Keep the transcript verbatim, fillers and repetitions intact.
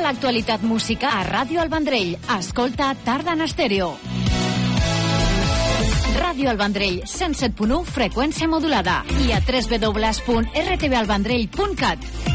l'actualitat musical a Ràdio El Vendrell. Escolta Tarda en Estèreo. Ràdio El Vendrell, cent set punt u, freqüència modulada. I a w w w punt r t v el vendrell punt cat.